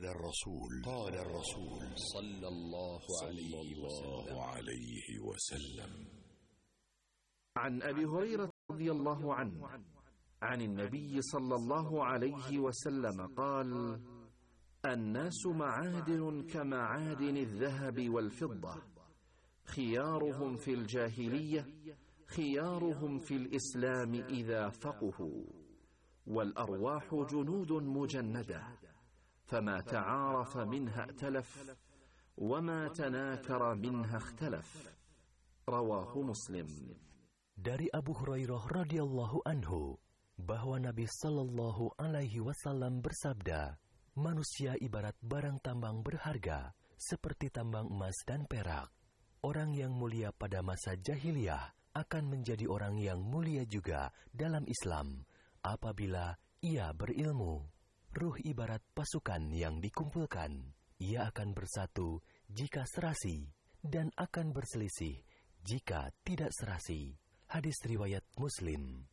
قال الرسول صلى الله عليه وسلم عن أبي هريرة رضي الله عنه عن النبي صلى الله عليه وسلم قال: الناس معادن كمعادن الذهب والفضة، خيارهم في الجاهلية خيارهم في الإسلام إذا فقهوا، والأرواح جنود مجندة، فما تعارف منها ائتلف، وما تناكر منها اختلف. رواه مسلم. Dari Abu Hurairah radhiyallahu anhu bahwa Nabi sallallahu alaihi wasallam bersabda, manusia ibarat barang tambang berharga seperti tambang emas dan perak. Orang yang mulia pada masa jahiliyah akan menjadi orang yang mulia juga dalam Islam apabila ia berilmu. Ruh ibarat pasukan yang dikumpulkan. Ia akan bersatu jika serasi dan akan berselisih jika tidak serasi. Hadis riwayat Muslim.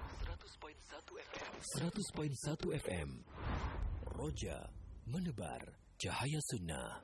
100.1 FM. Roja menebar cahaya sunnah.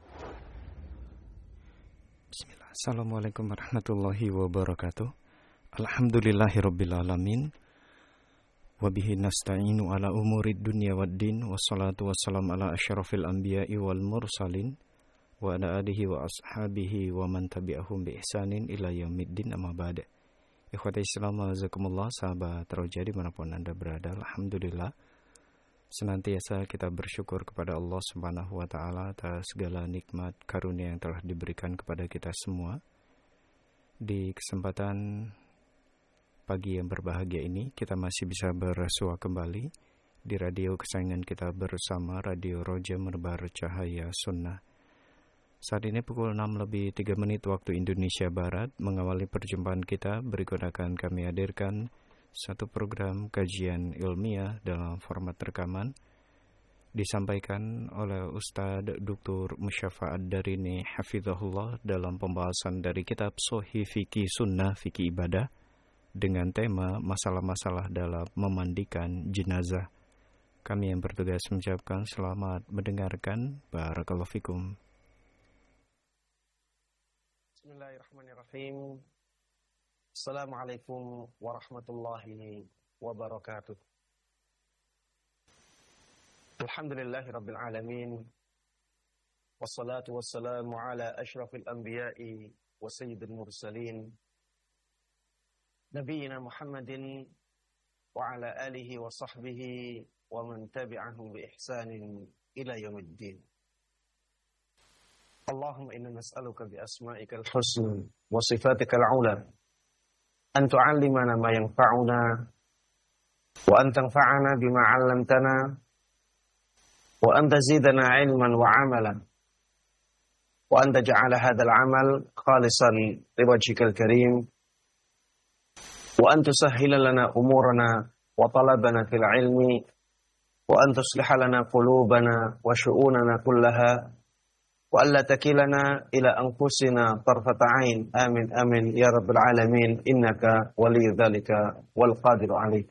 Bismillah. Assalamualaikum warahmatullahi wabarakatuh. Alhamdulillahirabbil alamin. Wabihi nasta'inu ala umurid dunya waddin. Wassalatu wassalamu ala asyrafil anbiya'i wal mursalin. Wa ala alihi wa ashabihi wa man tabi'ahum bi ihsanin ila yaumiddin, amma ba'da. Ikhwati Islam, jazakumullah, sahabat Roja dimanapun Anda berada. Alhamdulillah, senantiasa kita bersyukur kepada Allah Subhanahu wa Ta'ala atas segala nikmat karunia yang telah diberikan kepada kita semua. Di kesempatan pagi yang berbahagia ini, kita masih bisa bersua kembali di radio kesayangan kita bersama, Radio Roja Menebar Cahaya Sunnah. Saat ini pukul 6:03 waktu Indonesia Barat. Mengawali perjumpaan kita, berikut akan kami hadirkan satu program kajian ilmiah dalam format rekaman, disampaikan oleh Ustadz Dr. Musyafa Ad-Darini Hafizahullah dalam pembahasan dari kitab Shahih Fikih Sunnah Fikih Ibadah dengan tema masalah-masalah dalam memandikan jenazah. Kami yang bertugas mengucapkan selamat mendengarkan. Barakallahu fikum. Bismillahirrahmanirrahim. Assalamualaikum warahmatullahi wabarakatuh. Alhamdulillahi rabbil alamin. Wassalatu wassalamu ala asyrafil anbiya'i wa sayyidil mursalin, Nabiyyina Muhammadin wa ala alihi wa sahbihi wa man tabi'ahum bi ihsanin ila yaumiddin. Allahumma inna nas'aluka bi asma'ikal husna wa sifatikal ula an tu'allimana ma yanfa'una wa an tanfa'ana bima 'allamtana wa an tazidana 'ilman wa 'amalan wa an taj'ala hadzal 'amal khalisan liwajhikal karim wa an tusahhila lana umurana wa talabana fil 'ilmi wa an tusliha lana qulubana wa syu'unana kullaha wa alla takilana ila anfusina tarfata ain. Amin amin ya rabbal alamin, innaka waliyyu dzalika wal qadiru alaih.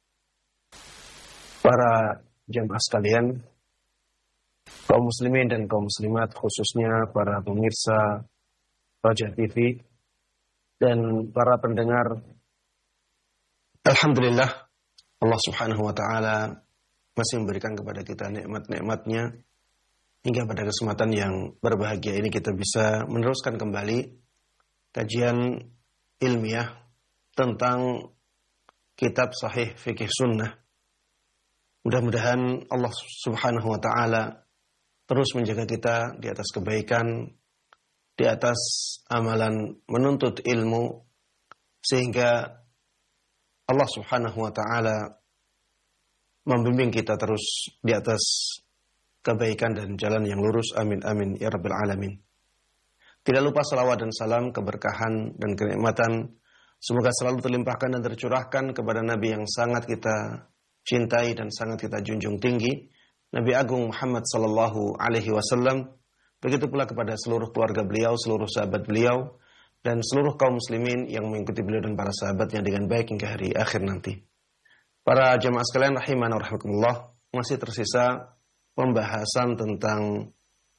Para jamaah sekalian, kaum muslimin dan kaum muslimat, khususnya para pemirsa Roja TV dan para pendengar, alhamdulillah Allah Subhanahu wa taala masih memberikan kepada kita nikmat-nikmatnya hingga pada kesempatan yang berbahagia ini kita bisa meneruskan kembali kajian ilmiah tentang kitab Shahih Fikih Sunnah. Mudah-mudahan Allah Subhanahu wa Ta'ala terus menjaga kita di atas kebaikan, di atas amalan menuntut ilmu, sehingga Allah Subhanahu wa Ta'ala membimbing kita terus di atas kebaikan dan jalan yang lurus. Amin amin ya rabbil alamin. Tidak lupa salawat dan salam, keberkahan dan kenikmatan semoga selalu terlimpahkan dan tercurahkan kepada Nabi yang sangat kita cintai dan sangat kita junjung tinggi, Nabi Agung Muhammad sallallahu alaihi wasallam. Begitu pula kepada seluruh keluarga beliau, seluruh sahabat beliau, dan seluruh kaum muslimin yang mengikuti beliau dan para sahabatnya dengan baik hingga hari akhir nanti. Para jamaah sekalian rahimana wa rahimakumullah, masih tersisa pembahasan tentang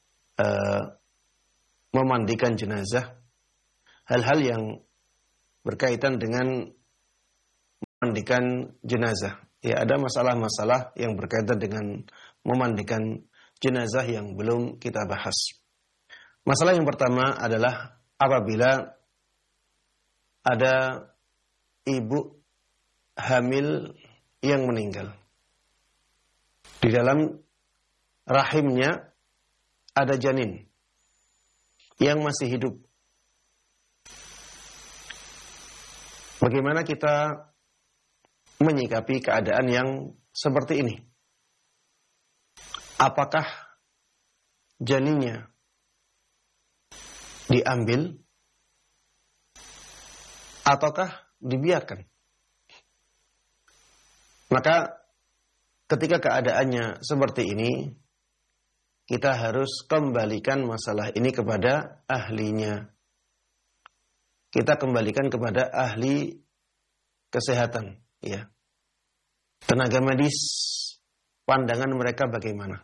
memandikan jenazah, hal-hal yang berkaitan dengan memandikan jenazah. Ya, ada masalah-masalah yang berkaitan dengan memandikan jenazah yang belum kita bahas. Masalah yang pertama adalah apabila ada ibu hamil yang meninggal. Di dalam rahimnya ada janin yang masih hidup. Bagaimana kita menyikapi keadaan yang seperti ini? Apakah janinnya diambil ataukah dibiarkan? Maka ketika keadaannya seperti ini, kita harus kembalikan masalah ini kepada ahlinya. Kita kembalikan kepada ahli kesehatan, ya. Tenaga medis, pandangan mereka bagaimana?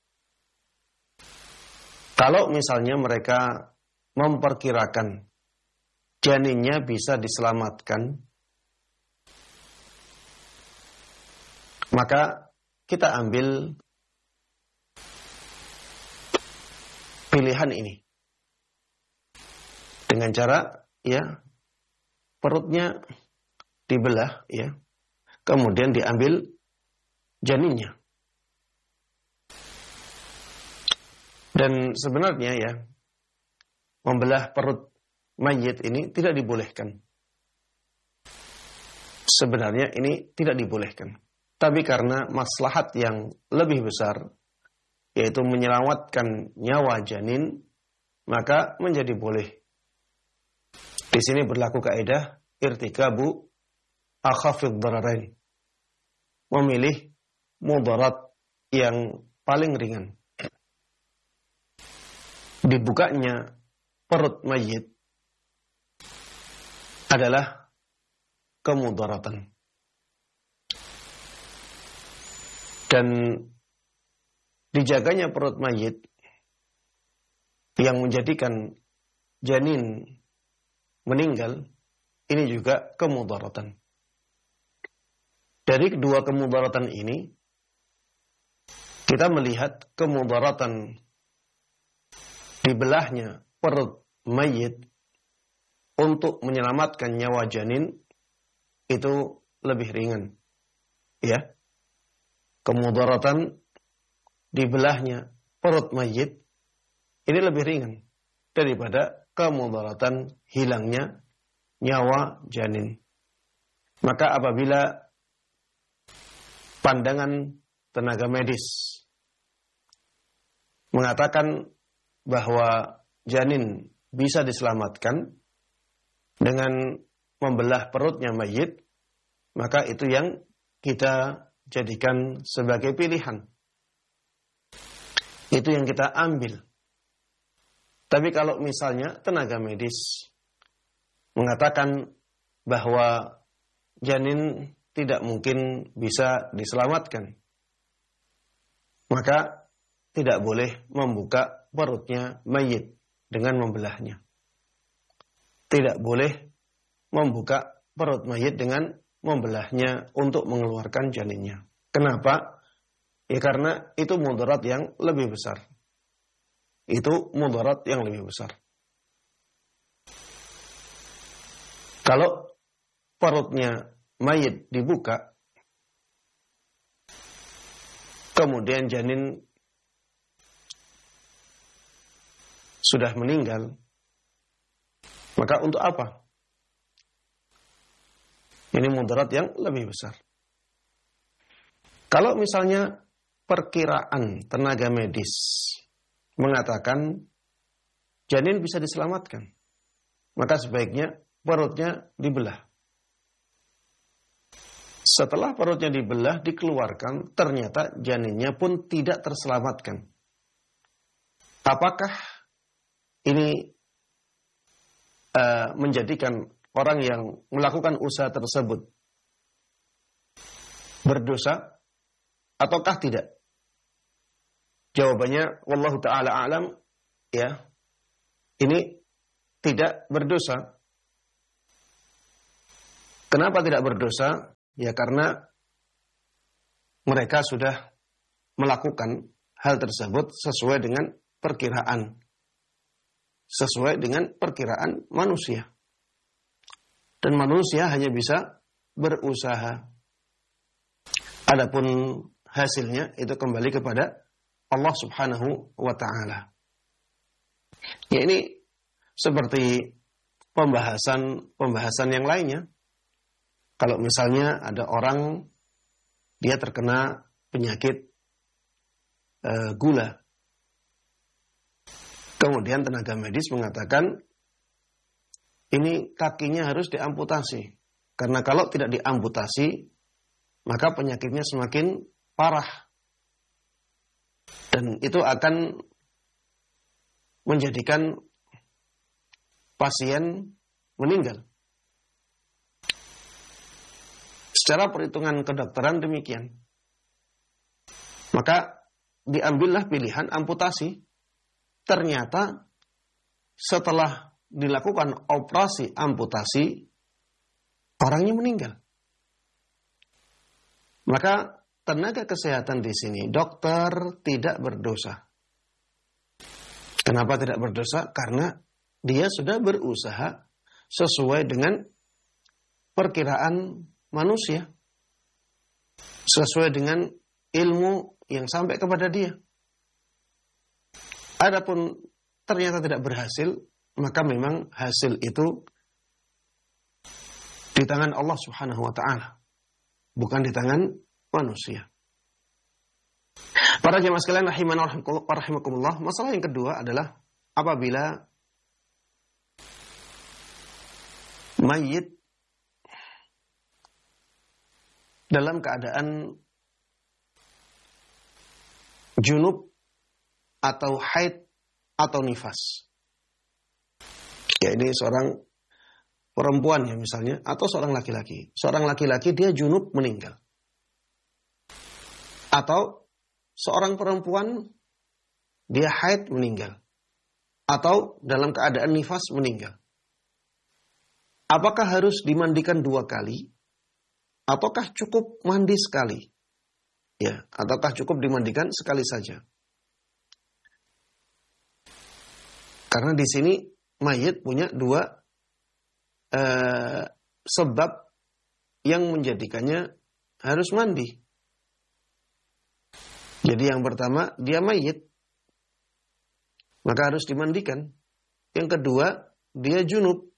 Kalau misalnya mereka memperkirakan janinnya bisa diselamatkan, maka kita ambil pilihan ini dengan cara, ya, perutnya dibelah, ya, kemudian diambil janinnya. Dan sebenarnya, ya, membelah perut mayit ini tidak dibolehkan. Sebenarnya ini tidak dibolehkan. Tapi karena maslahat yang lebih besar, yaitu menyelamatkan nyawa janin, maka menjadi boleh. Di sini berlaku kaidah irtikabu akhafid dararain. Memilih mudarat yang paling ringan. Dibukanya perut mayit adalah kemudaratan. Dan dijaganya perut mayit yang menjadikan janin meninggal, ini juga kemudaratan. Dari kedua kemudaratan ini, kita melihat kemudaratan dibelahnya perut mayit untuk menyelamatkan nyawa janin itu lebih ringan. Ya. Kemudaratan dibelahnya perut mayit ini lebih ringan daripada kemudaratan hilangnya nyawa janin. Maka apabila pandangan tenaga medis mengatakan bahwa janin bisa diselamatkan dengan membelah perutnya mayit, maka itu yang kita jadikan sebagai pilihan. Itu yang kita ambil. Tapi kalau misalnya tenaga medis mengatakan bahwa janin tidak mungkin bisa diselamatkan, maka tidak boleh membuka perutnya mayit dengan membelahnya. Tidak boleh membuka perut mayit dengan membelahnya untuk mengeluarkan janinnya. Kenapa? Ya karena itu mudarat yang lebih besar. Itu mudarat yang lebih besar. Kalau perutnya mayit dibuka, kemudian janin sudah meninggal, maka untuk apa? Ini mudarat yang lebih besar. Kalau misalnya perkiraan tenaga medis mengatakan janin bisa diselamatkan, maka sebaiknya perutnya dibelah. Setelah perutnya dibelah, dikeluarkan, ternyata janinnya pun tidak terselamatkan. Apakah ini menjadikan orang yang melakukan usaha tersebut berdosa ataukah tidak? Jawabannya wallahu taala alam, ya. Ini tidak berdosa. Kenapa tidak berdosa? Ya karena mereka sudah melakukan hal tersebut sesuai dengan perkiraan. Sesuai dengan perkiraan manusia. Dan manusia hanya bisa berusaha. Adapun hasilnya itu kembali kepada Allah Subhanahu wa ta'ala. Ya ini seperti pembahasan yang lainnya. Kalau misalnya ada orang dia terkena penyakit gula. Kemudian tenaga medis mengatakan ini kakinya harus diamputasi. Karena kalau tidak diamputasi maka penyakitnya semakin parah. Dan itu akan menjadikan pasien meninggal. Secara perhitungan kedokteran demikian. Maka diambillah pilihan amputasi. Ternyata setelah dilakukan operasi amputasi, orangnya meninggal. Maka tenaga kesehatan di sini, dokter tidak berdosa. Kenapa tidak berdosa? Karena dia sudah berusaha sesuai dengan perkiraan manusia. Sesuai dengan ilmu yang sampai kepada dia. Adapun ternyata tidak berhasil, maka memang hasil itu di tangan Allah Subhanahu wa ta'ala. Bukan di tangan manusia. Para jemaah sekalian rahimana wa rahimakumullah, masalah yang kedua adalah apabila mayit dalam keadaan junub atau haid atau nifas. Ya ini seorang perempuan ya misalnya, atau seorang laki-laki. Seorang laki-laki dia junub meninggal. Atau seorang perempuan dia haid meninggal. Atau dalam keadaan nifas meninggal. Apakah harus dimandikan 2 kali? Ataukah cukup mandi sekali? Ya, ataukah cukup dimandikan sekali saja? Karena di sini mayit punya 2 sebab yang menjadikannya harus mandi. Jadi yang pertama, dia mayit, maka harus dimandikan. Yang kedua, dia junub,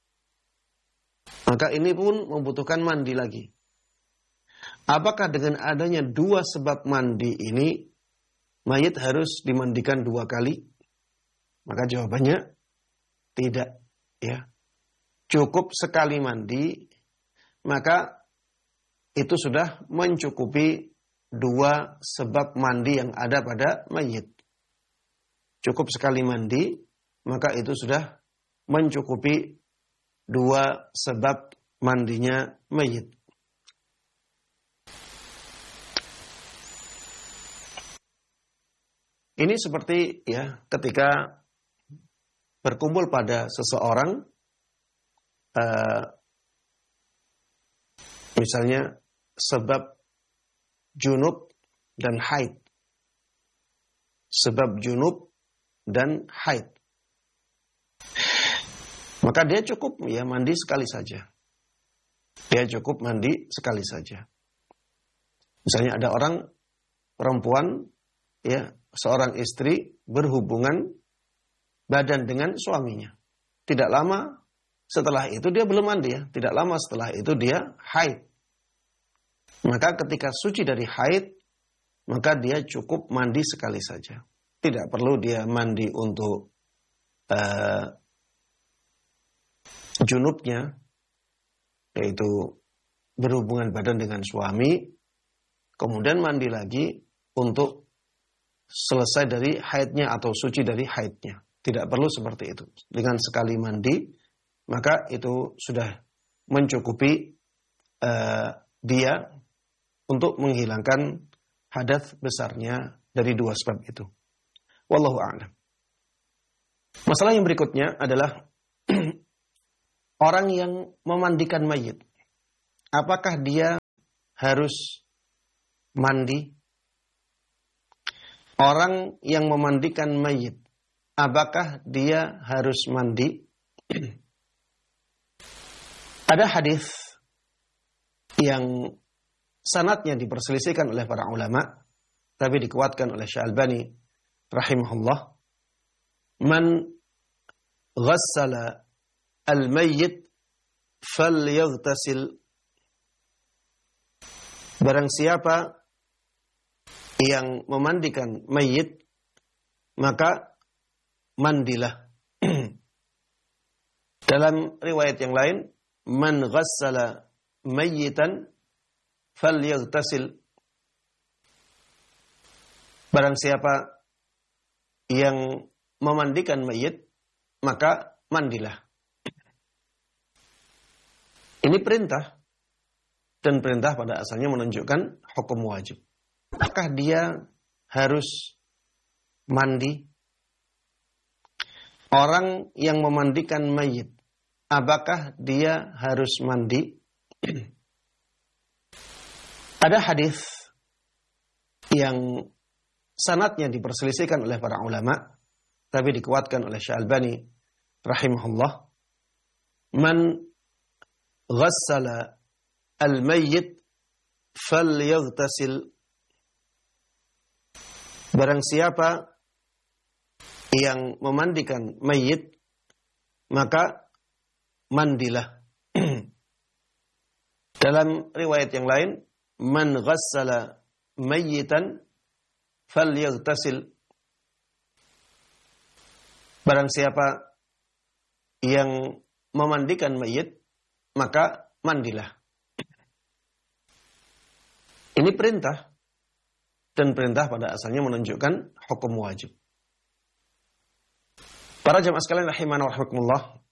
maka ini pun membutuhkan mandi lagi. Apakah dengan adanya 2 sebab mandi ini, mayit harus dimandikan 2 kali? Maka jawabannya tidak, ya. Cukup sekali mandi, maka itu sudah mencukupi 2 sebab mandi yang ada pada mayit. Cukup sekali mandi, maka itu sudah mencukupi 2 sebab mandinya mayit. Ini seperti ya ketika berkumpul pada seseorang, misalnya sebab junub dan haid. Sebab junub dan haid. Maka dia cukup ya mandi sekali saja. Dia cukup mandi sekali saja. Misalnya ada orang perempuan ya, seorang istri berhubungan badan dengan suaminya. Tidak lama setelah itu dia belum mandi ya. Tidak lama setelah itu dia haid. Maka ketika suci dari haid, maka dia cukup mandi sekali saja. Tidak perlu dia mandi untuk junubnya, yaitu berhubungan badan dengan suami, kemudian mandi lagi untuk selesai dari haidnya atau suci dari haidnya. Tidak perlu seperti itu. Dengan sekali mandi, maka itu sudah mencukupi dia untuk menghilangkan hadas besarnya dari dua sebab itu. Wallahu a'lam. Masalah yang berikutnya adalah orang yang memandikan mayit. Apakah dia harus mandi? Orang yang memandikan mayit, apakah dia harus mandi? Ada hadis yang sanadnya diperselisihkan oleh para ulama, tapi dikuatkan oleh Syalbani rahimahullah. Man ghassala al-mayyit falyaghtasil. Barang siapa yang memandikan mayit, maka mandilah. Dalam riwayat yang lain, man ghassala mayyitan falyaghtasil. Barang siapa yang memandikan mayit, maka mandilah. Ini perintah, dan perintah pada asalnya menunjukkan hukum wajib. Apakah dia harus mandi? Orang yang memandikan mayit, apakah dia harus mandi? Ada hadis yang sanadnya diperselisihkan oleh para ulama, tapi dikuatkan oleh Syalbani rahimahullah. Man ghassala al-mayyit falyaghtasil. Barang siapa yang memandikan mayit, maka mandilah. Dalam riwayat yang lain, man ghassala mayyitan falyaghtasil. Barang siapa yang memandikan mayit, maka mandilah. Ini perintah, dan perintah pada asalnya menunjukkan hukum wajib. Para jamaah sekalian rahimana wa rahimakumullah,